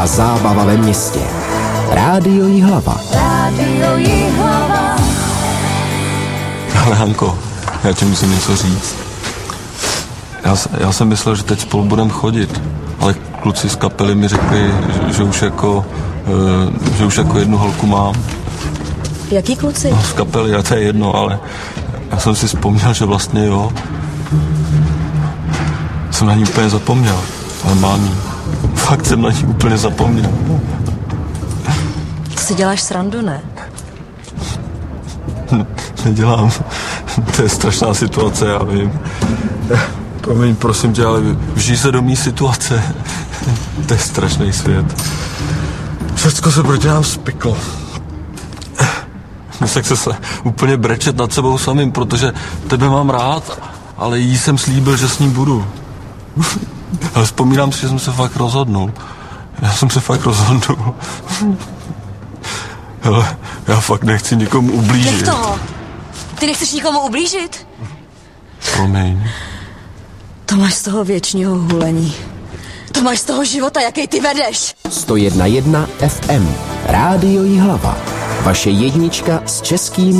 a zábava ve městě. Rádio Jihlava. Rádio Jihlava. Ale Hanko, já ti musím něco říct. Já jsem myslel, že teď spolu budeme chodit, ale kluci z kapely mi řekli, že už jako jednu holku mám. Jaký kluci? No, z kapely, to je jedno, ale já jsem si vzpomněl, že vlastně jo. Jsem na ní úplně zapomněl, ale mám jí. Fakt jsem na ní úplně zapomněl. Ty si děláš srandu, ne? Nedělám. To je strašná situace, já vím. Promiň, prosím tě, ale vžij se do mý situace. To je strašný svět. Všecko se proti nám spiklo. Myslím, že se úplně brečet nad sebou samým, protože tebe mám rád, ale jí jsem slíbil, že s ním budu. Ale vzpomínám si, že jsem se fakt rozhodnul. Já jsem se fakt rozhodnul. Hele, já fakt nechci nikomu ublížit. Nech toho. Ty nechceš nikomu ublížit? Promiň. To máš z toho věčního hulení. To máš z toho života, jaký ty vedeš. 101,1 FM. Rádio Jihlava. Vaše jednička s českým